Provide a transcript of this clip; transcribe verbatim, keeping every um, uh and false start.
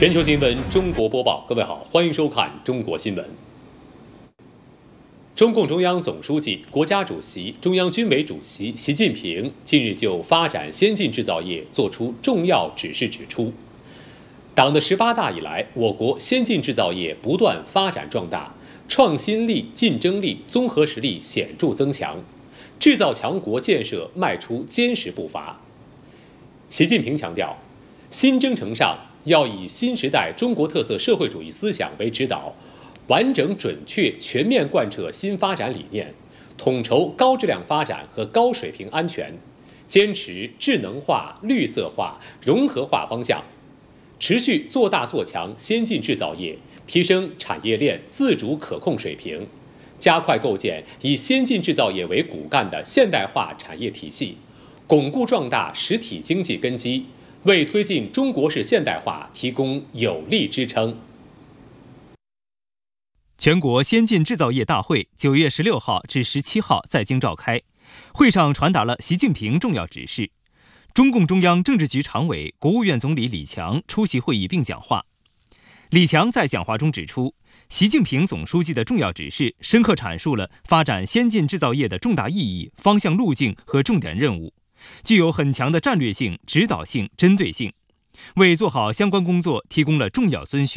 全球新闻中国播报，各位好，欢迎收看中国新闻。中共中央总书记、国家主席、中央军委主席习近平近日就发展先进制造业作出重要指示，指出，党的十八大以来，我国先进制造业不断发展壮大，创新力、竞争力、综合实力显著增强，制造强国建设迈出坚实步伐。习近平强调，新征程上要以新时代中国特色社会主义思想为指导，完整准确全面贯彻新发展理念，统筹高质量发展和高水平安全，坚持智能化、绿色化、融合化方向，持续做大做强先进制造业，提升产业链自主可控水平，加快构建以先进制造业为骨干的现代化产业体系，巩固壮大实体经济根基，为推进中国式现代化提供有力支撑。 全国先进制造业大会九月十六号至十七号在京召开，会上传达了习近平重要指示。中共中央政治局常委、国务院总理李强出席会议并讲话。李强在讲话中指出，习近平总书记的重要指示深刻阐述了发展先进制造业的重大意义、方向路径和重点任务，具有很强的战略性、指导性、针对性，为做好相关工作提供了重要遵循。